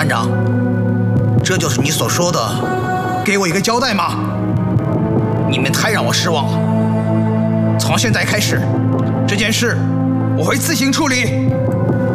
探长，这就是你所说的给我一个交代吗？你们太让我失望了。从现在开始，这件事我会自行处理。